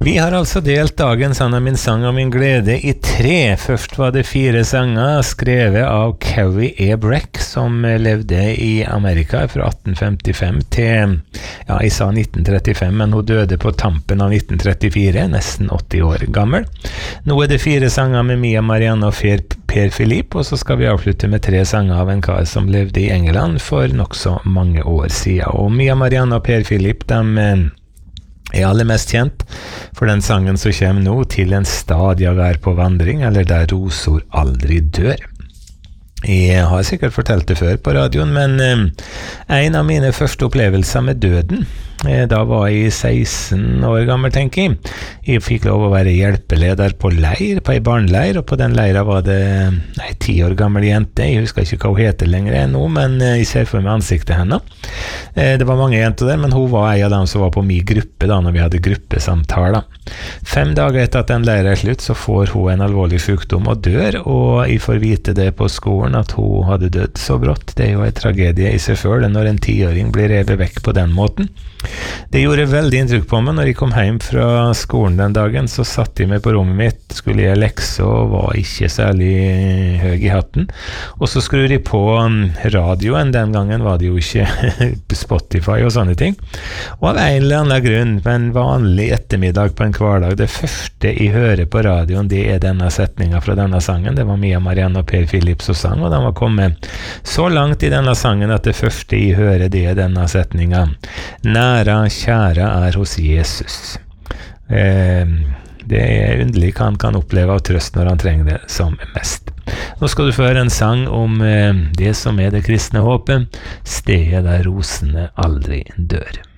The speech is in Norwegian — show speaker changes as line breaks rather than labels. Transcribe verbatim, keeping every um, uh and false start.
Vi har altså delt dagens Anna min sang og min glede i tre. Først var det fire sanger skrevet av Carrie E. Breck, som levde i Amerika fra atten femtifem til, ja, jeg sa nitten trettifem, men hun døde på tampen av nitten trettifire, nesten åtti år gammel. Nå er det fire sanger med Mia Marianne og Per, Per Philippe, og så skal vi avslutte med tre sanger av en kar som levde i England for nok så mange år siden. Og Mia Marianne og Per Philippe, de er aller mest kjent for den sangen som kommer nå, Til en stad jeg er på vandring, eller Der rosor aldri dør. Jeg har sikkert fortalt det før på radioen, men eh, en av mine første opplevelser med døden, eh, da var jeg seksten år gammel, tenker jeg. Jeg fikk lov å være hjelpeleder på leir, på en barneleir, og på den leira var det nei, ti år gammel jente. Jeg husker ikke hva hun heter lenger nå, men eh, jeg ser for meg ansiktet henne. Eh, det var mange jenter der, men hun var en av dem som var på min gruppe da, når vi hadde gruppesamtaler. Fem dager etter at den leira er slutt, så får hun en alvorlig sykdom og dør, og jeg får vite det på skolen at hun hadde dødd så brått. Det er jo en tragedie i seg selv når en tiåring blir revet vekk på den måten. Det gjorde veldig inntrykk på meg. Når jeg kom hjem fra skolen den dagen, så satt jeg meg på rommet mitt, skulle jeg lekse og var ikke særlig høy i hatten. Og så skrur jeg på radioen. Den gangen var det jo ikke Spotify og sånne ting. Og av en eller annen grunn, på en vanlig ettermiddag på en hverdag, det første jeg hører på radioen, det er denne setningen fra denne sangen. Det var Mia Marianne og Per Philippe som sang, og de var kommet så langt i denne sangen at det første jeg hører, det er denne setningen. Næra, kjære er hos Jesus. Eh, det er underlig hva han kan oppleve av trøst når han trenger det som mest. Nå skal du få høre en sang om eh, det som er det kristne håpet, stedet der rosene aldri dør.